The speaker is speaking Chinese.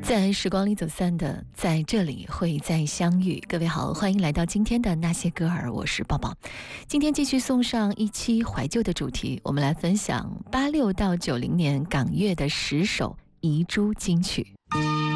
在时光里走散的，在这里会再相遇。各位好，欢迎来到今天的那些歌儿，我是抱抱。今天继续送上一期怀旧的主题，我们来分享86到90年港乐的10首遗珠金曲。